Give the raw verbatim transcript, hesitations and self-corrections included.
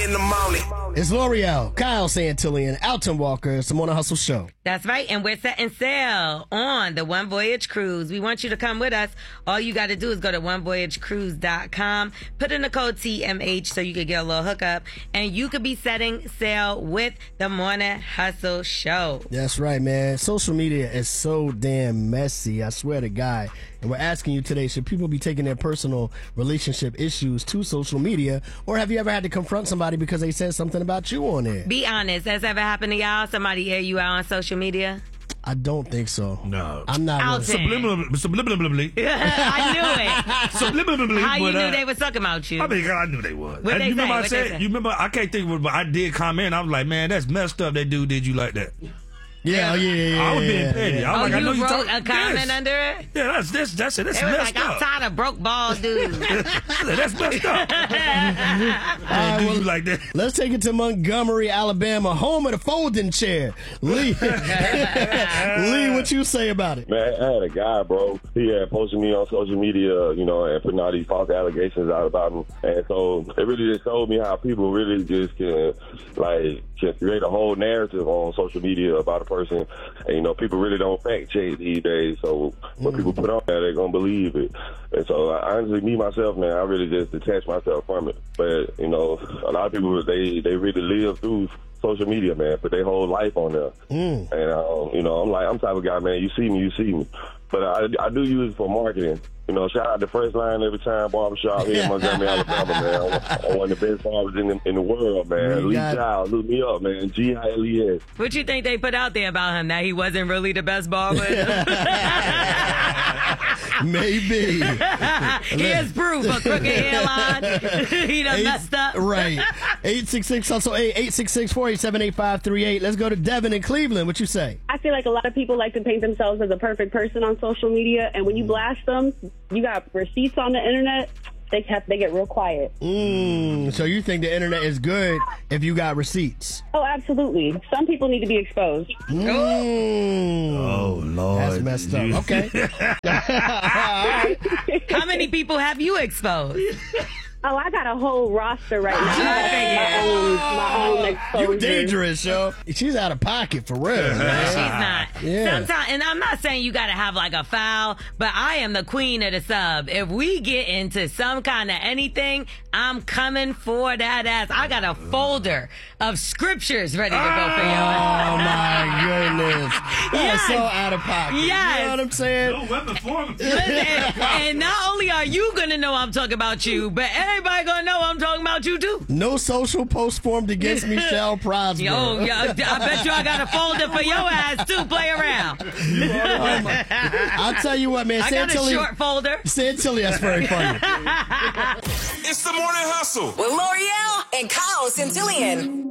in the morning. It's L'Oreal, Kyle Santillan, Alton Walker. It's the Morning Hustle Show. That's right, and we're setting sail on the One Voyage Cruise. We want you to come with us. All you got to do is go to one voyage cruise dot com, put in the code T M H so you can get a little hookup, and you could be setting sail with the Morning Hustle Show. That's right, man. Social media is so damn messy, I swear to God. And we're asking you today, should people be taking their personal relationship issues to social media, or have you ever had to confront somebody because they said something about you on there? Be honest. Has ever happened to y'all? Somebody air you out on social media? I don't think so. No. I'm not. Alton. Subliminally. Subliminally. I knew it. Subliminally. How you but, knew uh, they was talking about you? I mean, I knew they was. What'd And they you remember say? I What'd they said, say? you remember, I can't think of it, but I did comment. I was like, man, that's messed up. That dude did you like that. Yeah, yeah, yeah, yeah. I was being yeah, petty. yeah. I was Oh, like, you I know you wrote talk- a comment yes. under it? Yeah, that's that's that's it. That's It was messed like, I'm up. tired of broke ball dudes. That's messed up. All right, Man, do well, you like that? Let's take it to Montgomery, Alabama, home of the folding chair. Lee, Lee, what you say about it? Man, I had a guy, bro. He had posted me on social media, you know, and putting all these false allegations out about me. And so it really just showed me how people really just can, like, can create a whole narrative on social media about a person. And, you know, people really don't fact check these days. So what mm. people put on there, they're going to believe it. And so, I, honestly, me, myself, man, I really just detach myself from it. But, you know, a lot of people, they, they really live through social media, man, put their whole life on there. Mm. And, um, you know, I'm like, I'm the type of guy, man, you see me, you see me. But I, I do use it for marketing. You know, shout out to First Line Every Time Barbershop here in Montgomery, Alabama, man. I'm one of the best barbers in the, in the world, man. Lee Child, look me up, man. G I L E S. What you think they put out there about him, that he wasn't really the best barber? Maybe. Here's proof, a crooked hairline. He done Eight, messed up. Right. eight six six, hustle eight, eight six six, four eight seven, eight five three eight. Let's go to Devin in Cleveland. What you say? I feel like a lot of people like to paint themselves as a perfect person on social media, and when you blast them, you got receipts on the internet, they have, they get real quiet. Mm, so you think the internet is good if you got receipts? Oh, absolutely. Some people need to be exposed. Mm. Oh, Lord. That's messed up. Okay. How many people have you exposed? Oh, I got a whole roster right now. I own my own exposure. You dangerous, yo. She's out of pocket for real, man. She's not. Yeah. Sometimes, and I'm not saying you got to have like a foul, but I am the queen of the sub. If we get into some kind of anything, I'm coming for that ass. I got a folder of scriptures ready to go for you. Oh, my goodness. That's Yes. so out of pocket. Yes. You know what I'm saying? No weapon for him. Listen, and not only are you going to know I'm talking about you, but everybody going to know I'm talking about you too. No social post formed against Michelle Prosper. Yo, yo, I bet you I got a folder for your ass too. Play around. Um, I'll tell you what, man. I got a Santilli, short folder. Santilli, that's very funny. It's the Morning Hustle With L'Oreal and Kyle Santillan.